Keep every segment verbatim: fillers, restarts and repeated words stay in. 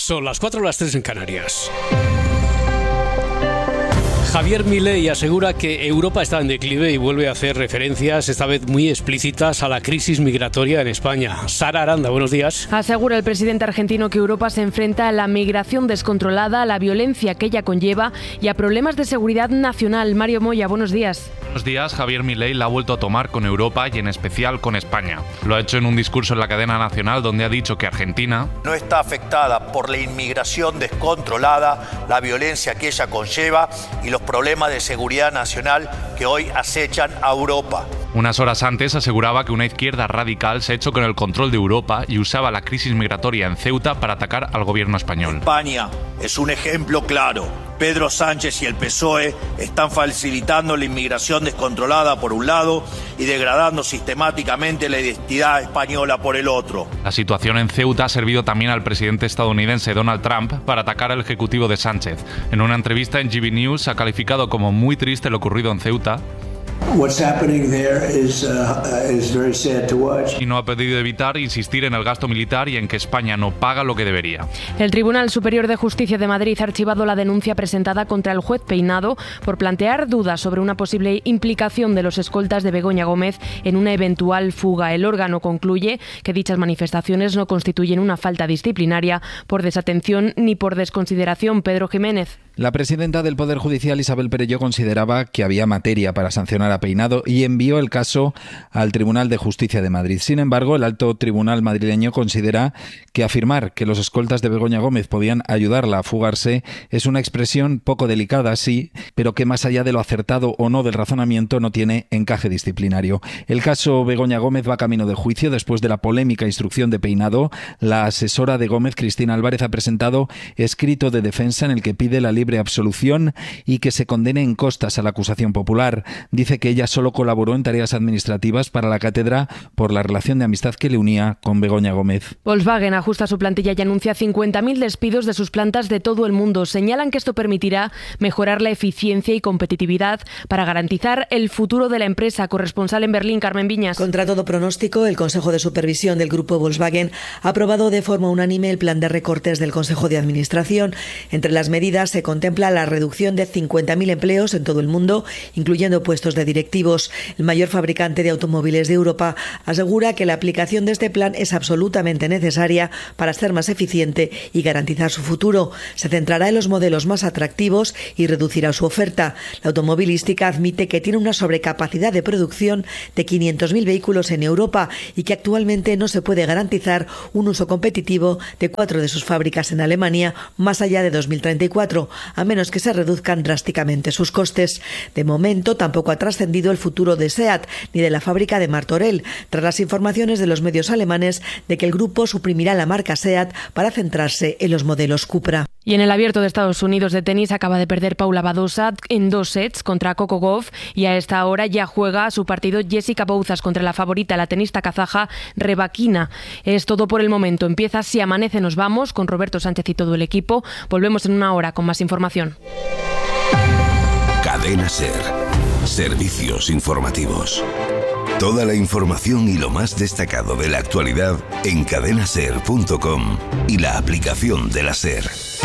Son las cuatro, las tres en Canarias. Javier Milei asegura que Europa está en declive y vuelve a hacer referencias, esta vez muy explícitas, a la crisis migratoria en España. Sara Aranda, buenos días. Asegura el presidente argentino que Europa se enfrenta a la migración descontrolada, a la violencia que ella conlleva y a problemas de seguridad nacional. Mario Moya, buenos días. Buenos días. Javier Milei la ha vuelto a tomar con Europa y en especial con España. Lo ha hecho en un discurso en la cadena nacional donde ha dicho que Argentina no está afectada por la inmigración descontrolada, la violencia que ella conlleva y los problemas de seguridad nacional que hoy acechan a Europa. Unas horas antes aseguraba que una izquierda radical se ha hecho con el control de Europa y usaba la crisis migratoria en Ceuta para atacar al gobierno español. España es un ejemplo claro. Pedro Sánchez y el P S O E están facilitando la inmigración descontrolada por un lado y degradando sistemáticamente la identidad española por el otro. La situación en Ceuta ha servido también al presidente estadounidense Donald Trump para atacar al ejecutivo de Sánchez. En una entrevista en G B News ha calificado como muy triste lo ocurrido en Ceuta. What's happening there is, uh, is very sad to watch. Y no ha podido evitar insistir en el gasto militar y en que España no paga lo que debería. El Tribunal Superior de Justicia de Madrid ha archivado la denuncia presentada contra el juez Peinado por plantear dudas sobre una posible implicación de los escoltas de Begoña Gómez en una eventual fuga. El órgano concluye que dichas manifestaciones no constituyen una falta disciplinaria por desatención ni por desconsideración. Pedro Jiménez. La presidenta del Poder Judicial, Isabel Perelló, consideraba que había materia para sancionar a Peinado y envió el caso al Tribunal de Justicia de Madrid. Sin embargo, el alto tribunal madrileño considera que afirmar que los escoltas de Begoña Gómez podían ayudarla a fugarse es una expresión poco delicada, sí, pero que más allá de lo acertado o no del razonamiento no tiene encaje disciplinario. El caso Begoña Gómez va camino de juicio después de la polémica instrucción de Peinado. La asesora de Gómez, Cristina Álvarez, ha presentado escrito de defensa en el que pide la libre absolución y que se condene en costas a la acusación popular. Dice que ella solo colaboró en tareas administrativas para la cátedra por la relación de amistad que le unía con Begoña Gómez. Volkswagen ajusta su plantilla y anuncia cincuenta mil despidos de sus plantas de todo el mundo. Señalan que esto permitirá mejorar la eficiencia y competitividad para garantizar el futuro de la empresa. Corresponsal en Berlín, Carmen Viñas. Contra todo pronóstico, el Consejo de Supervisión del Grupo Volkswagen ha aprobado de forma unánime el plan de recortes del Consejo de Administración. Entre las medidas se contempla la reducción de cincuenta mil empleos en todo el mundo, incluyendo puestos de directivos. El mayor fabricante de automóviles de Europa asegura que la aplicación de este plan es absolutamente necesaria para ser más eficiente y garantizar su futuro. Se centrará en los modelos más atractivos y reducirá su oferta. La automovilística admite que tiene una sobrecapacidad de producción de quinientos mil vehículos en Europa y que actualmente no se puede garantizar un uso competitivo de cuatro de sus fábricas en Alemania más allá de dos mil treinta y cuatro, a menos que se reduzcan drásticamente sus costes. De momento, tampoco ha trascendido el futuro de SEAT ni de la fábrica de Martorell, tras las informaciones de los medios alemanes de que el grupo suprimirá la marca SEAT para centrarse en los modelos Cupra. Y en el Abierto de Estados Unidos de tenis acaba de perder Paula Badosa en dos sets contra Coco Gauff y a esta hora ya juega su partido Jessica Bouzas contra la favorita, la tenista kazaja Rybakina. Es todo por el momento. Empieza Si Amanece Nos Vamos con Roberto Sánchez y todo el equipo. Volvemos en una hora con más información. Cadena SER. Servicios informativos. Toda la información y lo más destacado de la actualidad en cadena ser punto com y la aplicación de la SER.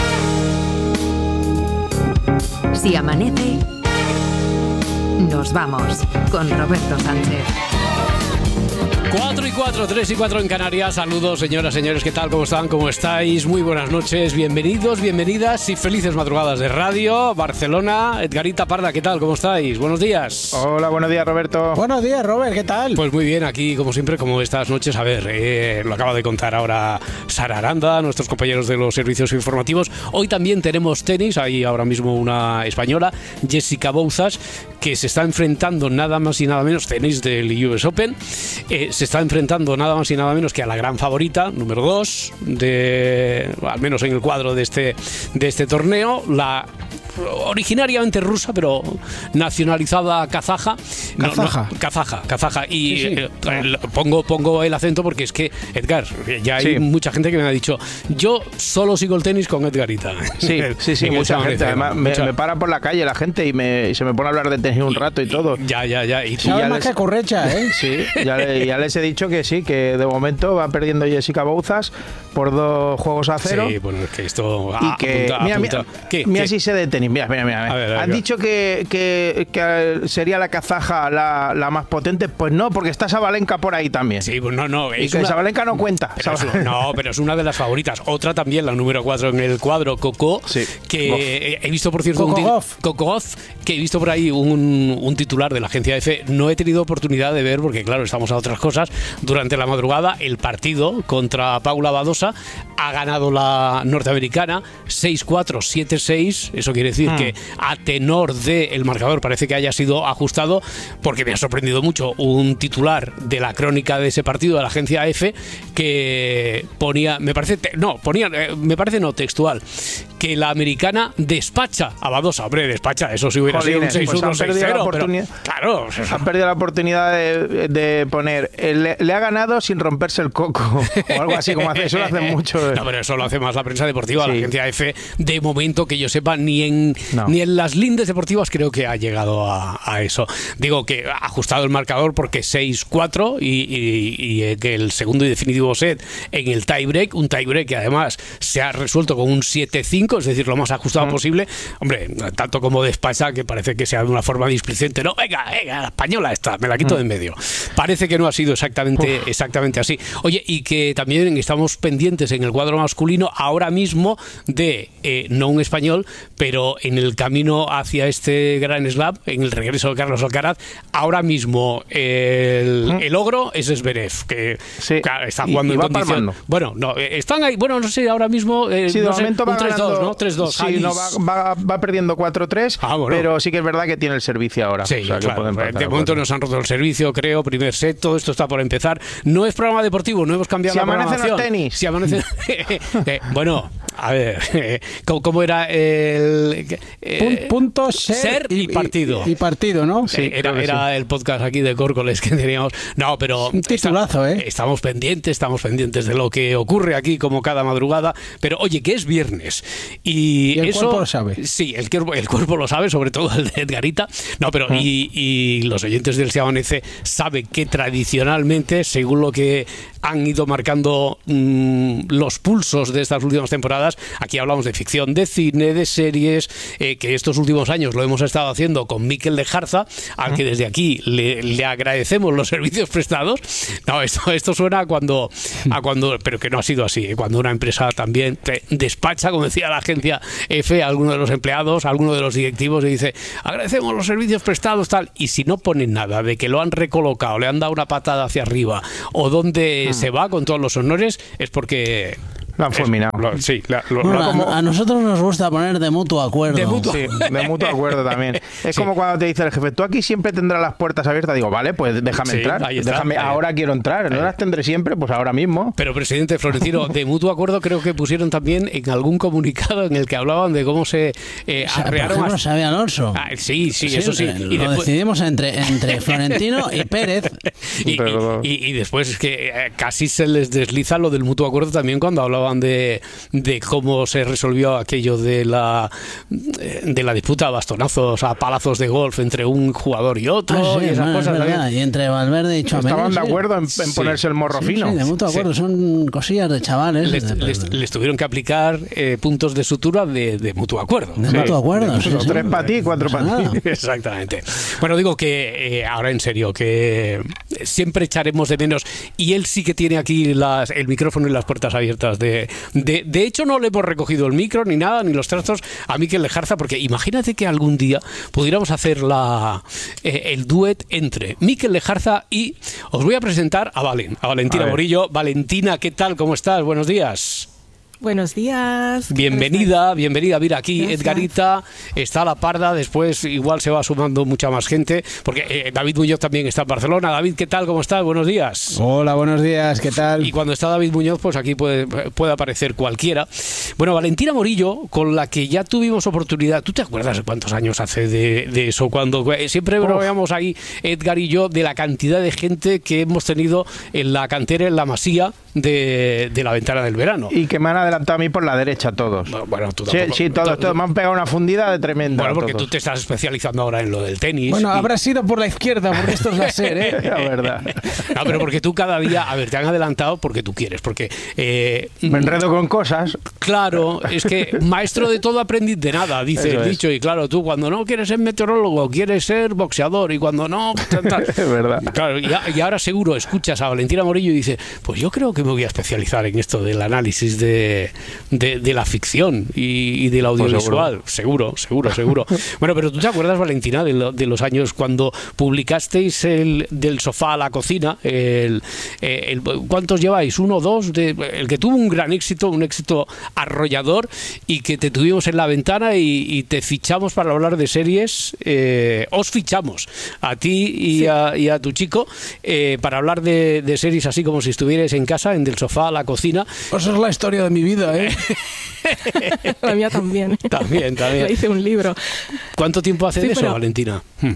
Si amanece, nos vamos con Roberto Sánchez. cuatro y cuatro, tres y cuatro en Canarias. Saludos, señoras, señores, ¿qué tal? ¿Cómo están? ¿Cómo estáis? Muy buenas noches, bienvenidos, bienvenidas y felices madrugadas de radio. Barcelona, Edgarita Parda, ¿qué tal? ¿Cómo estáis? Buenos días. Hola, buenos días, Roberto. Buenos días, Robert, ¿qué tal? Pues muy bien, aquí como siempre, como estas noches. A ver, eh, lo acaba de contar ahora Sara Aranda, nuestros compañeros de los servicios informativos. Hoy también tenemos tenis, hay ahora mismo una española, Jessica Bouzas, que se está enfrentando nada más y nada menos, tenis del U S Open, eh, se está enfrentando nada más y nada menos que a la gran favorita, número dos, de, al menos en el cuadro de este, de este torneo, la originariamente rusa, pero nacionalizada kazaja. Kazaja. No, no, kazaja, kazaja. Y Sí, sí. eh, pongo, pongo el acento porque es que, Edgar, ya hay Sí. mucha gente que me ha dicho, yo solo sigo el tenis con Edgarita. Sí, sí, sí, En el mucha Sábado gente. Cero, Además, me, mucha- me para por la calle la gente y, me, y se me pone a hablar de tenis un rato y todo. Ya, ya, ya. Y tú Sabe ya más les- que Correcha, ¿eh? Sí, ya, le- ya les he dicho que sí, que de momento va perdiendo Jessica Bouzas por dos juegos a cero. Sí, bueno, es que esto... Y ah, que, apunta, mira, apunta. mira, ¿Qué? mira ¿Qué? si sé de tenis. Mira, mira, mira. A ver, a ver, Han a ver. dicho que, que, que sería la kazaja la, la más potente. Pues no, porque está Sabalenka por ahí también. Sí, pues no, no. y Es que una- Sabalenka no cuenta. Pero es- Sab- no, pero es una de las favoritas. Otra también, la número cuatro en el cuadro, Coco, Sí. que Goff. eh, he visto, por cierto, un Coco ti- Goff. Coco Goff, que he visto por ahí un, un titular de la agencia F. No he tenido oportunidad de ver, porque claro, estamos a otras cosas. Durante la madrugada, el partido contra Paula Badosa ha ganado la norteamericana seis cuatro, siete seis. Eso quiere decir Hmm. que a tenor del marcador parece que haya sido ajustado, porque me ha sorprendido mucho un titular de la crónica de ese partido de la agencia F que ponía, me parece, te- no, ponía, eh, me parece no textual, que la americana despacha a Badosa. Hombre, despacha, eso si hubiera Jolines, sido un seis pues uno, han seis perdido la cero, pero oportunidad. claro, Han perdido la oportunidad de, de poner eh, le, le ha ganado sin romperse el coco o algo así, como hace, eso lo hacen mucho. No, pero eso lo hace más la prensa deportiva, la Sí. agencia F. De momento, que yo sepa, ni en, No. ni en las lindes deportivas creo que ha llegado a, a eso. Digo que ha ajustado el marcador porque seis cuatro y, y- y, eh, que el segundo y definitivo set en el tiebreak, un tiebreak que además se ha resuelto con un siete cinco, es decir, lo más ajustado posible. Hombre, tanto como despacha, que parece que sea de una forma displicente. No, venga, venga, la española esta, me la quito de en medio. Parece que no ha sido exactamente, exactamente así. Oye, y que también estamos pendientes en el cuadro masculino ahora mismo de, eh, no un español, pero en el camino hacia este Gran Slam, en el regreso de Carlos Alcaraz, ahora mismo el, el ogro es Zverev, que Sí. claro, está Y- jugando y en va condición. palmando. Bueno, no, eh, están ahí, bueno, no sé, ahora mismo eh, Sí, de no sé, momento va un tres dos, ganando- ¿no? tres dos. Sí, no, va, va- va perdiendo cuatro tres, Ah, bueno. pero sí que es verdad que tiene el servicio ahora. Sí, O sea, que claro. puede empatar De a momento cuatro. nos han roto el servicio, creo, primer set, todo esto está por empezar. No es programa deportivo, no hemos cambiado Si la amanecen los programación. tenis. Si amanecen... Eh, bueno, a ver, eh, ¿cómo, cómo era el... Pun- eh, punto, ser, ser y partido. Y, y partido, ¿no? Sí, era, creo que era el podcast aquí de Córcoles que teníamos. No, pero Un titulazo, ¿eh? estamos pendientes, estamos pendientes de lo que ocurre aquí como cada madrugada. Pero oye, que es viernes. Y, Y el eso, cuerpo lo sabe. Sí, el, cuerpo- el cuerpo lo sabe, sobre todo el de Edgarita. No, pero y, y los oyentes del Se Amanece saben que tradicionalmente, según lo que han ido marcando mm, los pulsos de estas últimas temporadas, aquí hablamos de ficción, de cine, de series, eh, que estos últimos años lo hemos estado haciendo con Mikel de Jarza, al que desde aquí le, le agradecemos los servicios prestados. No, esto, esto suena a cuando, a cuando, pero que no ha sido así, ¿eh? Cuando una empresa también te despacha, como decía la agencia F, a alguno de los empleados, a alguno de los directivos y dice, agradecemos los servicios prestados, tal, y si no ponen nada de que lo han recolocado, le han dado una patada hacia arriba, o donde se va con todos los honores, es porque... Lo han fulminado. es- lo- sí, la- lo- Bueno, lo- a- como- a, nosotros nos gusta poner de mutuo acuerdo. De mutuo- Sí, de mutuo acuerdo también. Es Sí. como cuando te dice el jefe, tú aquí siempre tendrás las puertas abiertas. Digo, vale, pues déjame Sí, entrar. ahí está. Déjame, Ahí. ahora quiero entrar. No las tendré siempre, pues ahora mismo. Pero, presidente Florentino, de mutuo acuerdo creo que pusieron también en algún comunicado en el que hablaban de cómo se eh, O sea, por arrearon ejemplo, hasta- Xabi Alonso. Ah, sí, sí, eso sí. eh, Y Lo después, decidimos entre, entre Florentino y Pérez. y, Entre los dos. y- y- y después es que eh, casi se les desliza lo del mutuo acuerdo también cuando hablaban de, de cómo se resolvió aquello de la eh, de la disputa a bastonazos, a palazos de golf entre un jugador y otro Ah, sí, y esas bueno, es cosas verdad. también. Y entre Valverde y Tchouaméni. Estaban de sí. acuerdo en, en Sí. ponerse el morro Sí, fino. sí, de mutuo acuerdo. Son cosillas de chavales. Les, de- les- les tuvieron que aplicar eh, puntos de sutura de, de mutuo acuerdo. de Sí. mutuo acuerdo. sí, sí. Tres para ti, cuatro No pasa para ti. nada. Exactamente. Bueno, digo que eh, ahora en serio, que siempre echaremos de menos, y él sí que tiene aquí las, el micrófono y las puertas abiertas. De, de, de hecho, no le hemos recogido el micro ni nada, ni los trastos a Mikel de Jarza, porque imagínate que algún día pudiéramos hacer la, eh, el duet entre Mikel de Jarza y os voy a presentar a Valen, a Valentina A ver. Morillo. Valentina, ¿qué tal? ¿Cómo estás? Buenos días. Buenos días. Bienvenida, bienvenida. Mira, aquí Gracias. Edgarita, está la Parda, después igual se va sumando mucha más gente, porque eh, David Muñoz también está en Barcelona. David, ¿qué tal? ¿Cómo estás? Buenos días. Hola, buenos días, ¿qué tal? Y cuando está David Muñoz, pues aquí puede, puede aparecer cualquiera. Bueno, Valentina Morillo, con la que ya tuvimos oportunidad, ¿tú te acuerdas de cuántos años hace de, de eso? Cuando eh, siempre bromeamos ahí, Edgar y yo, de la cantidad de gente que hemos tenido en la cantera, en la masía de, de la ventana del verano. Y que me han adelantado a mí por la derecha todos. Bueno, tú Sí, tampoco- sí, todos, tú- todos. Me han pegado una fundida de tremenda. Bueno, porque todos. tú te estás especializando ahora en lo del tenis. Bueno, y- habrá sido por la izquierda, porque esto es la SER, ¿eh? La verdad. No, pero porque tú cada día, a ver, te han adelantado porque tú quieres, porque... eh, Me enredo con cosas. Claro, es que maestro de todo aprendiz de nada, dice Eso el es. dicho, y claro, tú cuando no quieres ser meteorólogo, quieres ser boxeador, y cuando no... tal, tal. Es verdad. Claro, y, a- y ahora seguro escuchas a Valentina Morillo y dice, pues yo creo que me voy a especializar en esto del análisis de, de, de la ficción y, y del audiovisual. seguro, seguro, seguro. Bueno, pero ¿tú te acuerdas, Valentina, de, lo- de los años cuando publicasteis el del sofá a la cocina? El, eh, el- ¿Cuántos lleváis? ¿Uno, dos? De, el que tuvo un gran éxito, un éxito arrollador, y que te tuvimos en la ventana y, y te fichamos para hablar de series. Eh, os fichamos a ti y, Sí. a, y a tu chico eh, para hablar de, de series así como si estuvierais en casa, en del sofá a la cocina. Eso es la historia de mi vida, ¿eh? La mía también. También, también. Le hice un libro. ¿Cuánto tiempo hace Sí, de eso, pero- Valentina? Hmm.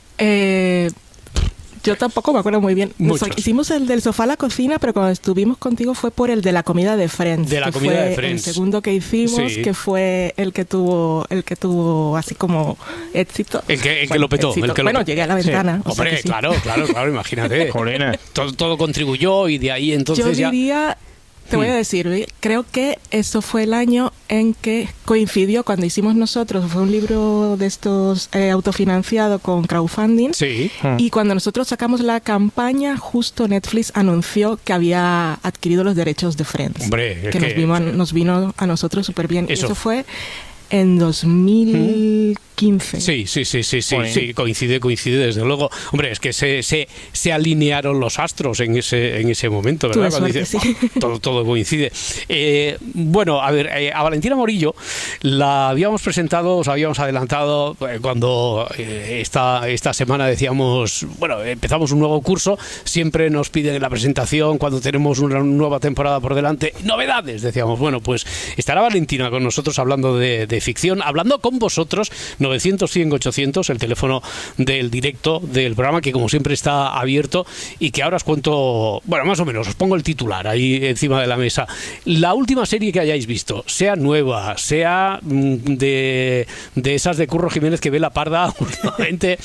Eh, yo tampoco me acuerdo muy bien. Nos- Muchos. hicimos el del sofá a la cocina, pero cuando estuvimos contigo fue por el de la comida de Friends. De la que comida fue de Friends. El segundo que hicimos, Sí. que fue el que tuvo, el que tuvo así como éxito. El que, el que Bueno, lo petó. éxito. el que lo bueno, petó. llegué a la Sí. ventana. o sea Hombre, que sí. claro, claro, claro, imagínate. Jolines. todo, todo contribuyó y de ahí entonces Yo ya... diría, te voy a decir, ¿eh? creo que eso fue el año en que coincidió cuando hicimos nosotros, fue un libro de estos eh, autofinanciado con crowdfunding. Sí. Y cuando nosotros sacamos la campaña, justo Netflix anunció que había adquirido los derechos de Friends. Hombre, es que, que- Nos, vino a, nos vino a nosotros súper bien. Eso. Y eso fue en dos mil quince. Sí, sí, sí, sí, sí, Joder. sí, coincide, coincide desde luego. Hombre, es que se, se, se alinearon los astros en ese, en ese momento, ¿verdad? Tuve Cuando suerte, dices, sí. "Buah, todo, todo coincide. Eh, bueno, a ver, eh, a Valentina Morillo la habíamos presentado, os habíamos adelantado eh, cuando eh, esta, esta semana decíamos, bueno, empezamos un nuevo curso, siempre nos piden en la presentación cuando tenemos una nueva temporada por delante, novedades, decíamos, bueno, pues estará Valentina con nosotros hablando de, de ficción, hablando con vosotros, novecientos, cien, ochocientos, el teléfono del directo del programa, que como siempre está abierto y que ahora os cuento, bueno, más o menos, os pongo el titular ahí encima de la mesa. La última serie que hayáis visto, sea nueva, sea mm, de, de esas de Curro Jiménez que ve la Parda últimamente,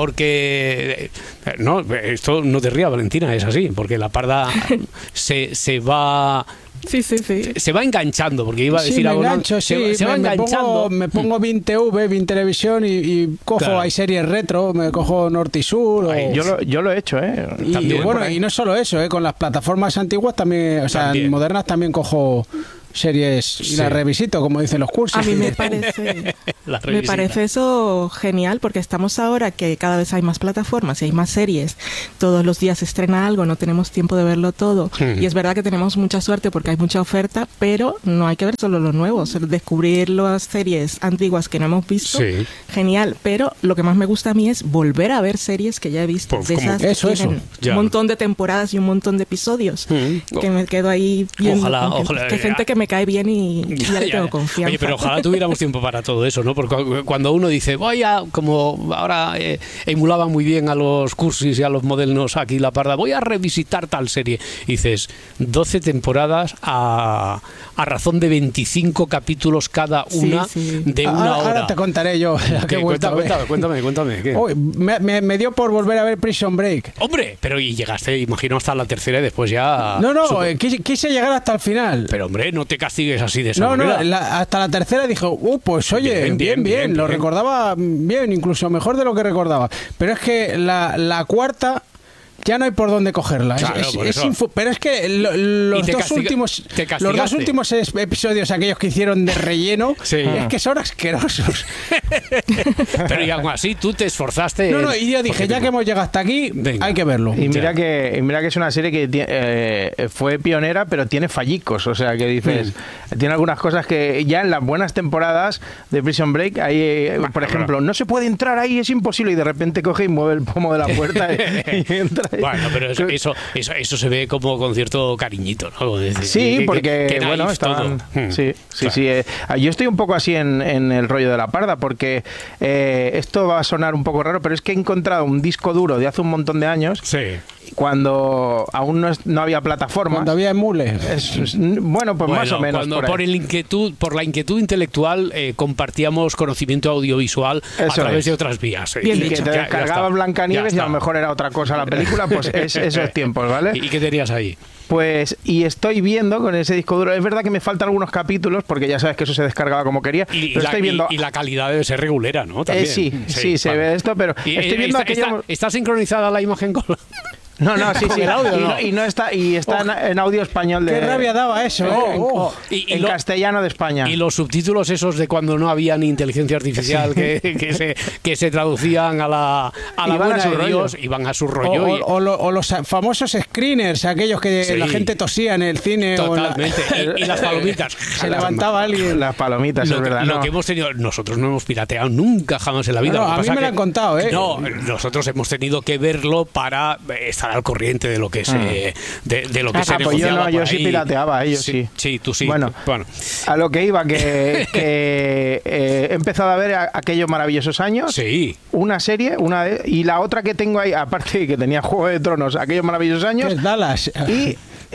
porque, eh, no, esto no te rías, Valentina, es así, porque la Parda se, se va... Sí, sí, sí. Se va enganchando, porque iba a decir Sí, me algo. ¿no? engancho, se, sí, se va me, me enganchando. pongo, me pongo Vin T V, Vin Televisión y, y cojo, Claro. hay series retro, me cojo Norte y Sur. o- Ay, yo, lo, yo lo he hecho, ¿eh? y, también, bueno, por ahí. y no solo eso, ¿eh? Con las plataformas antiguas también, o sea, También. modernas también cojo series y Sí. las revisito, como dicen los cursos. A mí me parece, La me revisita. parece eso genial porque estamos ahora que cada vez hay más plataformas y hay más series. Todos los días se estrena algo, no tenemos tiempo de verlo todo. Hmm. Y es verdad que tenemos mucha suerte porque hay mucha oferta, pero no hay que ver solo lo nuevo. O sea, descubrir las series antiguas que no hemos visto, Sí. genial. Pero lo que más me gusta a mí es volver a ver series que ya he visto. Pues de como- esas que Eso, eso. tienen Ya. un montón de temporadas y un montón de episodios. Hmm. Que me quedo ahí viendo Ojalá, con gente- ojalá. que gente que me cae bien y, y ya, Ya, le ya. tengo confianza. Oye, pero ojalá tuviéramos tiempo para todo eso, ¿no? Porque cu- cuando uno dice, voy a, como ahora eh, emulaba muy bien a los cursis y a los modernos aquí la Parda, voy a revisitar tal serie. Y dices, doce temporadas a, a razón de veinticinco capítulos cada Sí, una sí. de ahora, una ahora hora. te contaré yo la que ¿Qué? he vuelto a ver. Cuéntame, cuéntame, cuéntame, ¿qué? Uy, me, me- me dio por volver a ver Prison Break. Hombre, pero y llegaste, imagino, hasta la tercera y después ya... No, no, supo- eh, quise, quise llegar hasta el final. Pero hombre, no te castigues así de esa No, no, manera. la- hasta la tercera dijo, uh, pues oye, Bien, bien, bien, bien, bien, lo bien. recordaba bien, incluso mejor de lo que recordaba. Pero es que la, la cuarta ya no hay por dónde cogerla. Es- Claro, es- por es eso. info- pero es que lo- los, te dos castiga- últimos, te los castigaste. dos últimos es- episodios, aquellos que hicieron de relleno, Sí. es que son asquerosos. Pero y aún así tú te esforzaste. No, no, y yo dije, ya que hemos llegado hasta aquí, Venga. hay que verlo. Y mira que, y mira que es una serie que tie- eh, fue pionera, pero tiene fallicos. O sea, que dices, tiene algunas cosas que ya en las buenas temporadas de Prison Break, hay, eh, por ejemplo, no se puede entrar ahí, es imposible, y de repente coge y mueve el pomo de la puerta y, y entra. ahí. Bueno, pero eso, eso, eso, eso se ve como con cierto cariñito, ¿no? Como decir, Sí, que- porque, que- que bueno, naif estaban... todo. Hmm. Sí, sí, Claro. sí. eh, yo estoy un poco así en, en el rollo de la parda, porque eh, esto va a sonar un poco raro, pero es que he encontrado un disco duro de hace un montón de años, Sí. cuando aún no, es- no había plataforma. Cuando había emules. Es- es- bueno, pues más Bueno, o menos. cuando por ahí. por, el inquietud, por la inquietud intelectual eh, compartíamos conocimiento audiovisual a Eso través es. de otras vías. eh. Y Ya- que te ya- ya descargaba está. Blancanieves Ya y a lo está. mejor era otra cosa la película, pues es esos tiempos, ¿vale? ¿Y qué tenías ahí? Pues, y estoy viendo con ese disco duro, es verdad que me faltan algunos capítulos, porque ya sabes que eso se descargaba como quería, Y, y pero la, estoy viendo... y- y la calidad debe ser regulera, ¿no? Eh, También. sí, sí, se vale. ve esto, pero Y, estoy eh, viendo está, aquello... está- ¿está sincronizada la imagen con la... No, no, sí, con sí. el audio, y, no? no, y no está, y está en, en audio español de... Qué rabia daba eso, ¿eh? en, Oh. Y- y en lo- castellano de España. Y los subtítulos esos de cuando no había ni inteligencia artificial que, que, se, que se traducían a la, a la Iban a buena su de rollo. Dios, iban a su O, rollo. y- o- o lo- o los famosos screeners, aquellos que Sí. la gente tosía en el cine. o en la- Totalmente. Y, y las palomitas. Se levantaba alguien. Las palomitas, Lo, es verdad. lo no. que hemos tenido, nosotros no hemos pirateado nunca jamás en la vida. No, no, Lo que a mí pasa me lo que- han contado, ¿eh? No, nosotros hemos tenido que verlo para estar al corriente de lo que se, de, de lo que Ah, se pues yo negociaba no, yo por sí ahí. pirateaba, ellos sí. Sí, tú sí. Bueno. bueno. A lo que iba, que, que, eh, he empezado a ver a- aquellos maravillosos años. Sí. Una serie, una de- y la otra que tengo ahí, aparte de que tenía Juego de Tronos, aquellos maravillosos años. Que es Dallas. Y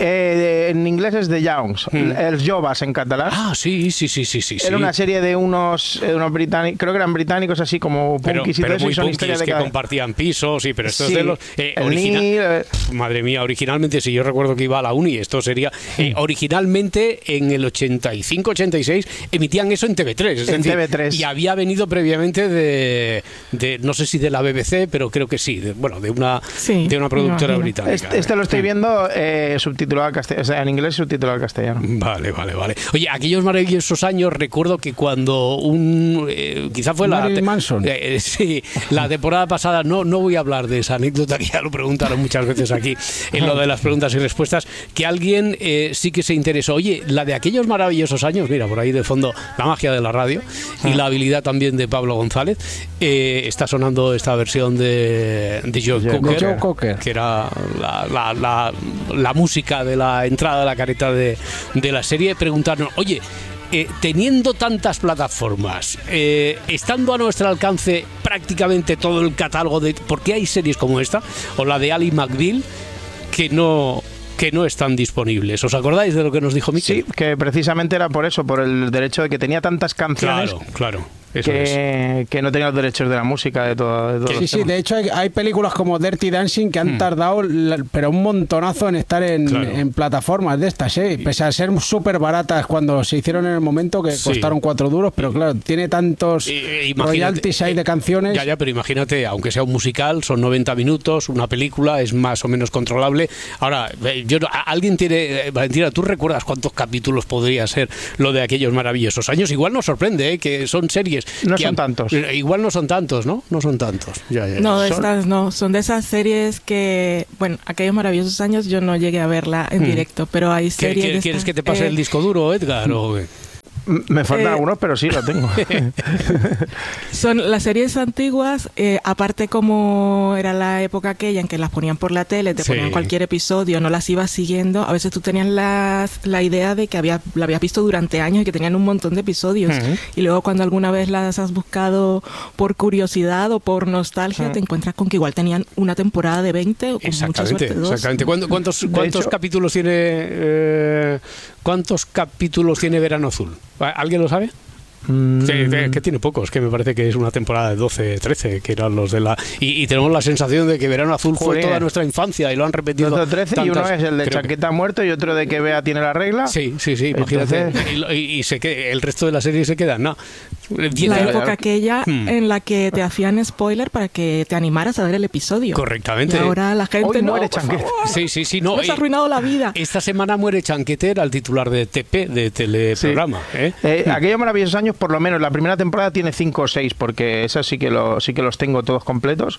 eh, en inglés es The Youngs, El Joves en catalán. Ah, sí, sí, sí, sí, sí. Era sí. una serie de unos, eh, unos británicos, creo que eran británicos así como pero, punkis y pero todo eso, muy y son punkis, historias de que cada... compartían pisos, sí, pero esto Sí, es de los eh, el origina- Nil, eh. Madre mía, originalmente, si yo recuerdo que iba a la uni, esto sería eh, originalmente en el ochenta y cinco ochenta y seis emitían eso en T V tres, es En decir, T V tres. y había venido previamente de, de no sé si de la B B C, pero creo que sí, de, bueno, de una Sí, de una productora me imagino. británica. Este, este lo estoy viendo eh, subtitulado al castellano, o sea, en inglés subtitulado al castellano. Vale, vale, vale. Oye, aquellos maravillosos años, recuerdo que cuando un... eh, quizá fue la... Marilyn te- Manson. eh, sí, la temporada pasada, no, no voy a hablar de esa anécdota, que ya lo preguntaron muchas veces aquí, en lo de las preguntas y respuestas, que alguien eh, sí que se interesó. Oye, la de aquellos maravillosos años, mira, por ahí de fondo, la magia de la radio y la habilidad también de Pablo González, eh, está sonando esta versión de, de Joe De Cocker, Joe Cocker. que era la, la- la- la música de la entrada de la careta de, de la serie, preguntarnos, oye, eh, teniendo tantas plataformas, eh, estando a nuestro alcance prácticamente todo el catálogo de... ¿Por qué hay series como esta? O la de Ali McBeal, que no... que no están disponibles. ¿Os acordáis de lo que nos dijo Miquel? Sí, que precisamente era por eso, por el derecho de que tenía tantas canciones Claro, claro. Eso es. que, que no tenía los derechos de la música, de todo. De todos Sí, los sí, temas. de hecho hay, hay películas como Dirty Dancing que han tardado, la- pero un montonazo en estar en, Claro. en plataformas de estas, ¿eh? Pese a ser súper baratas cuando se hicieron en el momento, que Sí. costaron cuatro duros, pero claro, tiene tantos Eh, eh, imagínate, royalties ahí de canciones. Ya, ya, pero imagínate, aunque sea un musical, son noventa minutos, una película es más o menos controlable. Ahora, eh, yo no- a- alguien tiene, eh, Valentina, ¿tú recuerdas cuántos capítulos podría ser lo de aquellos maravillosos años? Igual nos sorprende, ¿eh? Que son series. No que son han- tantos. eh, Igual no son tantos, ¿no? No son tantos. Ya, ya, ya. No, Son- estas no, son de esas series que, bueno, aquellos maravillosos años yo no llegué a verla en Hmm. directo, pero hay ¿Qué- series qué- de ¿Quieres estas, que te pase eh, el disco duro, Edgar? o qué? M- Me faltan Eh, algunos, pero sí, lo tengo. Son las series antiguas, eh, aparte como era la época aquella en que las ponían por la tele, te Sí. ponían cualquier episodio, no las ibas siguiendo, a veces tú tenías las, la idea de que había, la habías visto durante años y que tenían un montón de episodios. Ujú. Y luego cuando alguna vez las has buscado por curiosidad o por nostalgia, te encuentras con que igual tenían una temporada de veinte o con mucha Exactamente, suerte dos. exactamente. ¿Cuánto- ¿Cuántos, cuántos hecho- capítulos tiene eh, cuántos capítulos tiene Verano Azul? ¿Alguien lo sabe? Sí, que tiene pocos, que me parece que es una temporada de doce, trece, que eran los de la... Y, y tenemos la sensación de que Verano Azul Joder. fue toda nuestra infancia y lo han repetido doce, trece tantas, y uno es el de Chaqueta que... muerto y otro de que Bea tiene la regla. Sí, sí, sí, imagínate. Entonces... Y, y, y se que, el resto de la serie se queda, no. La época aquella hmm. en la que te hacían spoiler para que te animaras a ver el episodio. Correctamente. Y ahora la gente Hoy no, muere Chanquete. Sí, sí, sí. No, nos ha arruinado la vida. Esta semana muere Chanquete, era el titular de T P, de teleprograma. Sí. ¿eh? Eh, aquellos maravillosos años, por lo menos, la primera temporada tiene cinco o seis, porque esas sí que, lo, sí que los tengo todos completos.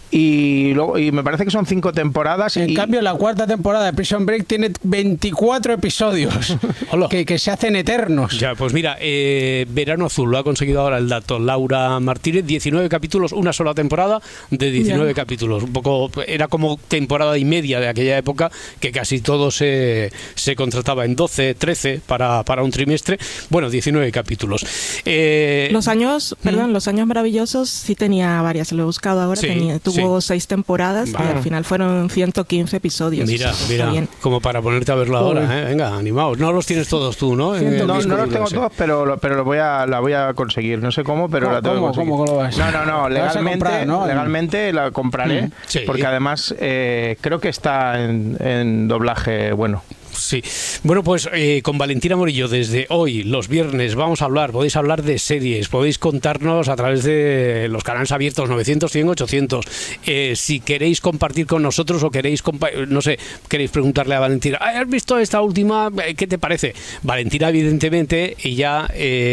Y luego y me parece que son cinco temporadas. En y... cambio, la cuarta temporada de Prison Break tiene veinticuatro episodios que, que se hacen eternos. Ya, pues mira, eh, Verano Azul lo ha conseguido ahora el dato Laura Martínez, diecinueve capítulos, una sola temporada de diecinueve yeah. capítulos. Un poco era como temporada y media de aquella época, que casi todo se, se contrataba en doce, trece para, para un trimestre. Bueno, diecinueve capítulos. Eh, los años, ¿hmm? perdón, los años maravillosos sí tenía varias, lo he buscado ahora, sí, tenía, tuvo sí. seis temporadas vale. y al final fueron ciento quince episodios. Mira, mira, como para ponerte a verlo ahora, ¿eh? Venga, animaos. No los tienes todos tú, ¿no? No, no los tengo todos, pero, pero lo voy a, la voy a conseguir. No sé cómo, pero ¿Cómo, la tengo ¿cómo, que conseguir. ¿Cómo lo vas? No, no, no, legalmente, comprar, ¿no? legalmente la compraré, mm, sí. porque además eh, creo que está en, en doblaje bueno. Sí. Bueno, pues eh, con Valentina Morillo desde hoy, los viernes, vamos a hablar, podéis hablar de series, podéis contarnos a través de los canales abiertos novecientos, cien, ochocientos. Eh, si queréis compartir con nosotros o queréis, no sé, queréis preguntarle a Valentina, ¿has visto esta última? ¿Qué te parece? Valentina, evidentemente, ella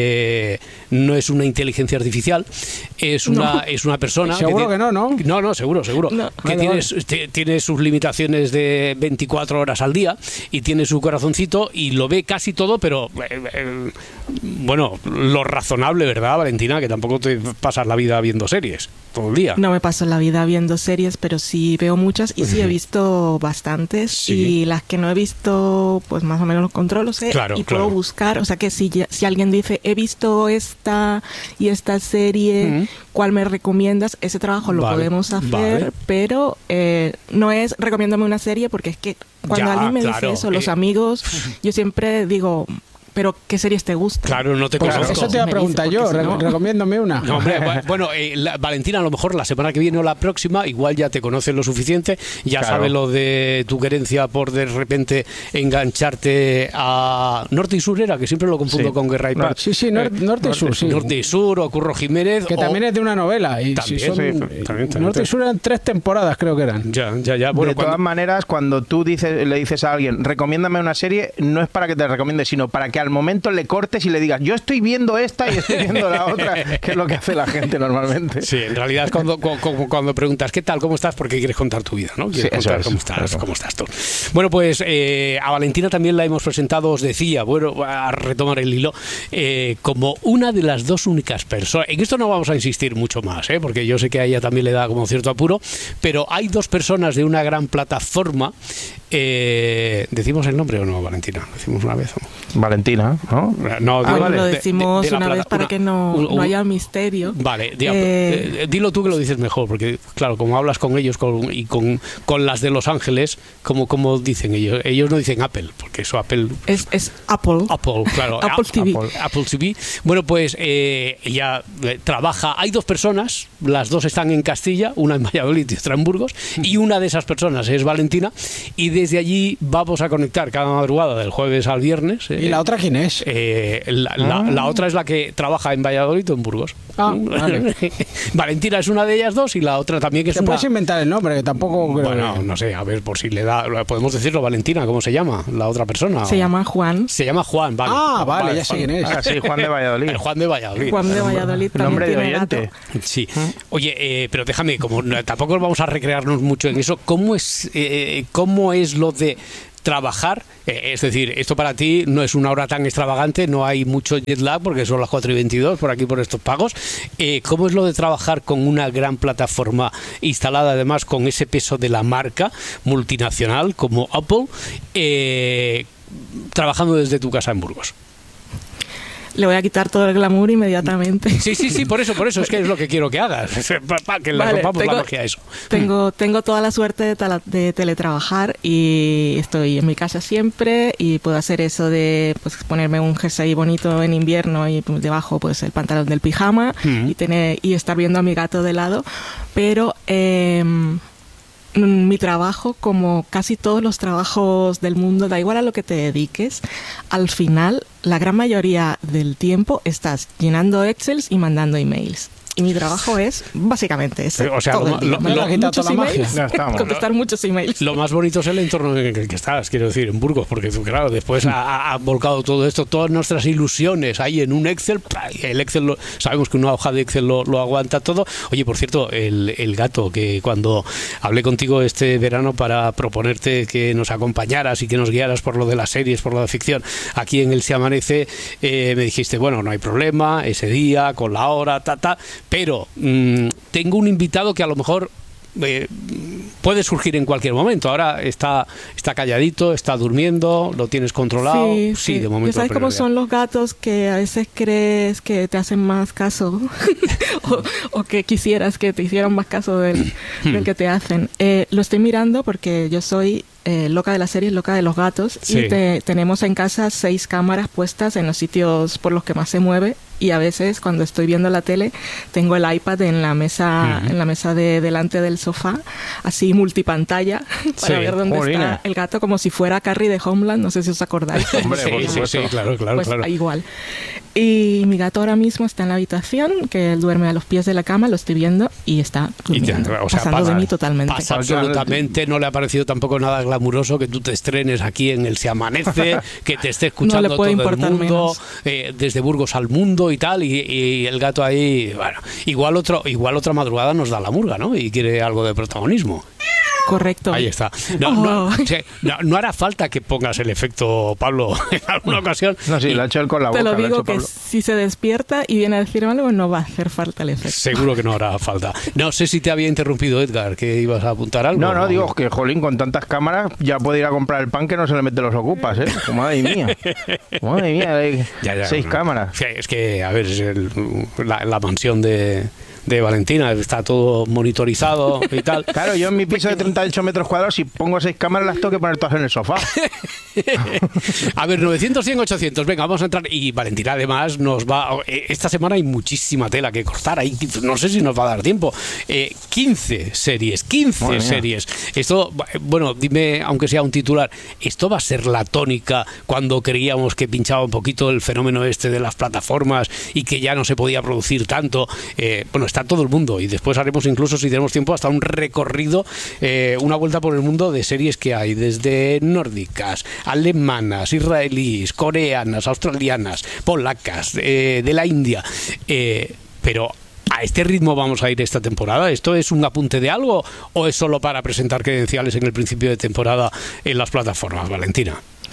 eh, no es una inteligencia artificial, es una, no. es una persona... Seguro que, que no, ¿no? No, no, seguro, seguro. No. Que vale, tiene, vale. tiene sus limitaciones de veinticuatro horas al día y tiene su corazoncito y lo ve casi todo, pero eh, eh, bueno, lo razonable, ¿verdad, Valentina? Que tampoco te pasas la vida viendo series todo el día. No me paso la vida viendo series, pero sí veo muchas y sí he visto bastantes sí. y las que no he visto, pues más o menos los controlo, sé claro, y claro. puedo buscar, o sea que si, si alguien dice he visto esta y esta serie, uh-huh. ¿cuál me recomiendas? Ese trabajo lo vale, podemos hacer, vale. pero eh, no es recomiéndame una serie, porque es que cuando ya, alguien me claro, dice eso, los eh, amigos, yo siempre digo... pero ¿qué series te gustan? Claro, no te pues conozco. Eso te iba a preguntar yo, si no... recomiéndome una. No, hombre, bueno, eh, la, Valentina, a lo mejor la semana que viene o la próxima, igual ya te conoces lo suficiente, ya claro. sabes lo de tu querencia por de repente engancharte a Norte y Sur, era, que siempre lo confundo sí. con Guerra y Paz. Sí, sí, nor eh, Norte y Sur, sí. Norte y Sur, o Curro Jiménez. Que o... también es de una novela. Y también, si son, sí, eh, también, también, Norte y Sur eran tres temporadas, creo que eran. Ya, ya, ya. Bueno, de cuando... todas maneras, cuando tú dices, le dices a alguien, recomiéndame una serie, no es para que te recomiende, sino para que al momento le cortes y le digas, yo estoy viendo esta y estoy viendo la otra, que es lo que hace la gente normalmente. Sí, en realidad es cuando, cuando, cuando preguntas, ¿qué tal? ¿Cómo estás? Porque quieres contar tu vida, ¿no? Quieres sí, contar es, cómo estás, claro. cómo estás tú. Bueno, pues eh, a Valentina también la hemos presentado, os decía, bueno, a retomar el hilo, eh, como una de las dos únicas personas. En esto no vamos a insistir mucho más, ¿eh? Porque yo sé que a ella también le da como cierto apuro, pero hay dos personas de una gran plataforma. Eh, ¿Decimos el nombre o no, Valentina? ¿Decimos una vez? ¿O? Valentina, ¿no? No, ah, vale. Lo decimos de, de una plata, vez para una, que no, un, un, no haya misterio. Vale, diga, eh, dilo tú que lo dices mejor, porque claro, como hablas con ellos con, y con, con las de Los Ángeles, como, como dicen ellos, ellos no dicen Apple, porque eso Apple... Es, es Apple. Apple, claro. Apple T V. Apple, Apple T V. Bueno, pues eh, ella trabaja, hay dos personas, las dos están en Castilla, una en Valladolid y otra en Burgos, y una de esas personas es Valentina, y desde allí vamos a conectar cada madrugada del jueves al viernes. ¿Y eh, la otra quién es? Eh, la, la, ah. la otra es la que trabaja en Valladolid o en Burgos. Ah, vale. Valentina es una de ellas dos y la otra también que es ¿Te una... puedes inventar el nombre? Que tampoco... Bueno, que... no sé, a ver, por si le da... Podemos decirlo, Valentina, ¿cómo se llama la otra persona? Se llama Juan. Se llama Juan, vale. Ah, vale, vale ya sé quién es. Ah, sí, Juan de Valladolid. El Juan de Valladolid. Juan de Valladolid. Nombre de oyente. Sí. Oye, eh, pero déjame, como tampoco vamos a recrearnos mucho en eso, ¿cómo es, eh, cómo es lo de trabajar? Eh, es decir, esto para ti no es una hora tan extravagante, no hay mucho jet lag porque son las cuatro y veintidós por aquí por estos pagos. Eh, ¿Cómo es lo de trabajar con una gran plataforma instalada además con ese peso de la marca multinacional como Apple, eh, trabajando desde tu casa en Burgos? Le voy a quitar todo el glamour inmediatamente. Sí, sí, sí, por eso, por eso es que es lo que quiero que hagas, para que le Vale, rompamos tengo- la magia a eso. Tengo, tengo toda la suerte de, tala- de teletrabajar y estoy en mi casa siempre y puedo hacer eso de pues, ponerme un jersey bonito en invierno y pues, debajo pues el pantalón del pijama Mm. y tener y estar viendo a mi gato de lado, pero eh, mi trabajo, como casi todos los trabajos del mundo, da igual a lo que te dediques, al final la gran mayoría del tiempo estás llenando Excels y mandando emails. Y mi trabajo es básicamente ese. O sea, todo lo- el día. lo- Mandar lo- muchos toda la emails, magia. Ya estamos. contestar muchos emails. Lo más bonito es el entorno en el que estás, quiero decir, en Burgos, porque tú, claro, después ha, ha- ha volcado todo esto, todas nuestras ilusiones ahí en un Excel. El Excel, lo- sabemos que una hoja de Excel lo, lo aguanta todo. Oye, por cierto, el, el gato, que cuando hablé contigo este verano para proponerte que nos acompañaras y que nos guiaras por lo de las series, por lo de ficción, aquí en El Se Amanece, eh, me dijiste, bueno, no hay problema, ese día, con la hora, ta, ta, pero mm, tengo un invitado que a lo mejor eh, puede surgir en cualquier momento. Ahora está está calladito, está durmiendo, lo tienes controlado. Sí, Sí, sí. de momento. Ya sabes cómo son los gatos, que a veces crees que te hacen más caso o, o que quisieras que te hicieran más caso del, del que te hacen. Eh, lo estoy mirando porque yo soy eh, loca de las series, loca de los gatos, Sí. y te- tenemos en casa seis cámaras puestas en los sitios por los que más se mueve, y a veces cuando estoy viendo la tele tengo el iPad en la mesa Ujú. en la mesa de delante del sofá, así multipantalla para Sí. ver dónde Jolina. está el gato, como si fuera Carrie de Homeland, no sé si os acordáis. Hombre, sí, sí, sí, claro, claro, Pues claro. igual. Y mi gato ahora mismo está en la habitación, que él duerme a los pies de la cama, lo estoy viendo y está Y te- durmiendo, o sea, pasando pasa- de mí totalmente. pasa absolutamente, no le ha parecido tampoco nada glamuroso que tú te estrenes aquí en El Se Amanece, que te esté escuchando No le puede todo el importar mundo, menos. eh, desde Burgos al mundo y tal, y, y el gato ahí, bueno, igual otro, igual otra madrugada nos da la murga, ¿no? Y quiere algo de protagonismo. Correcto. Ahí está. No, no, Oh. sí, no, no hará falta que pongas el efecto, Pablo, en alguna ocasión. No, sí, lo ha hecho él con la boca. Te lo ha digo hecho que Pablo. si se despierta y viene a decirme algo, no va a hacer falta el efecto. Seguro que no hará falta. No sé si te había interrumpido, Edgar, que ibas a apuntar algo. No, no, digo que, jolín, con tantas cámaras ya puede ir a comprar el pan que no se le mete los ocupas, ¿eh? Madre mía. Madre mía, hay Ya, ya, seis no. cámaras. Sí, es que, a ver, es el- la, la mansión de, de Valentina, está todo monitorizado y tal. Claro, yo en mi piso de treinta y ocho metros cuadrados, si pongo seis cámaras, las tengo que poner todas en el sofá. A ver, novecientos, cien, ochocientos, venga, vamos a entrar. Y Valentina además nos va... eh, Esta semana hay muchísima tela que cortar, ahí no sé si nos va a dar tiempo. Eh, quince series, quince Madre mía. series. Esto, bueno, dime, aunque sea un titular, ¿esto va a ser la tónica cuando creíamos que pinchaba un poquito el fenómeno este de las plataformas y que ya no se podía producir tanto? Eh, bueno, está todo el mundo, y después haremos incluso, si tenemos tiempo, hasta un recorrido, eh, una vuelta por el mundo de series que hay, desde nórdicas, alemanas, israelíes, coreanas, australianas, polacas, eh, de la India. Eh, pero ¿a este ritmo vamos a ir esta temporada? ¿Esto es un apunte de algo o es solo para presentar credenciales en el principio de temporada en las plataformas, Valentina?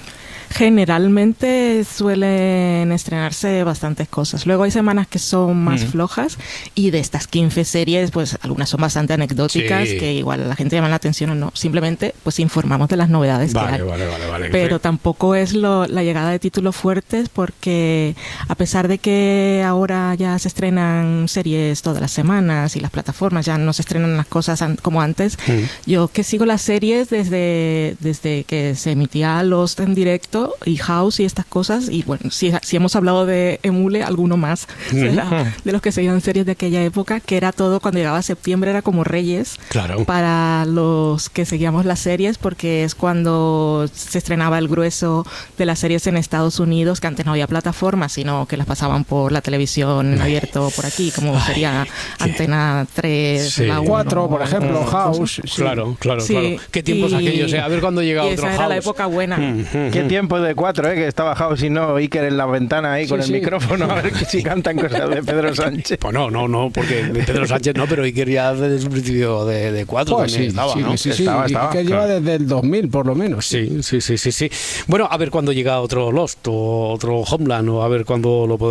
Generalmente suelen estrenarse bastantes cosas. Luego hay semanas que son más Mm. flojas, y de estas quince series, pues algunas son bastante anecdóticas, Sí. que igual a la gente llama la atención o no. Simplemente pues informamos de las novedades que Vale, hay. vale, vale, vale. Pero tampoco es lo- la llegada de títulos fuertes, porque a pesar de que ahora ya se estrenan series todas las semanas y las plataformas ya no se estrenan las cosas an- como antes, Mm. yo que sigo las series desde, desde que se emitía Lost en directo y House y estas cosas, y bueno, si, si hemos hablado de Emule, alguno más será de los que seguían series de aquella época, que era todo, cuando llegaba septiembre era como Reyes Claro. para los que seguíamos las series, porque es cuando se estrenaba el grueso de las series en Estados Unidos, que antes no había plataformas, sino que las pasaban por la televisión en abierto por aquí, como sería Antena tres, Sí. la uno, Cuatro, por ejemplo, cosas. House. sí. Claro, claro, Sí, claro. ¿Qué tiempos y- aquellos? eh? A ver cuándo llega y otro esa era la House. época buena. Qué tiempo de cuatro, ¿eh? Que estaba House y no Iker en la ventana ahí Sí, con el sí. micrófono a ver que si cantan cosas de Pedro Sánchez. Pues no, no, no, porque de Pedro Sánchez no, pero Iker ya desde el principio de, de cuatro Pues también sí, estaba, sí, ¿no? sí, sí, Estaba, y estaba, que lleva claro. desde el dos mil, por lo menos. Sí, sí, sí, sí, sí. Bueno, a ver cuándo llega otro Lost o otro Homeland, o a ver cuándo lo podemos